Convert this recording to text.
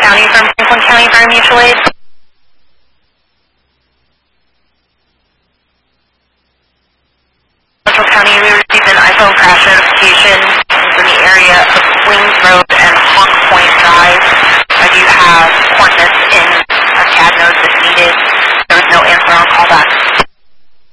County from Franklin County Fire Mutual Aid. Central County, we received an iPhone crash notification in the area of Wings Road.